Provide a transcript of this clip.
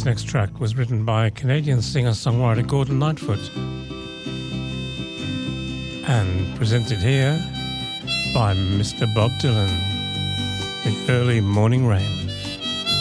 next track was written by Canadian singer-songwriter Gordon Lightfoot and presented here by Mr. Bob Dylan, The Early Morning Rain.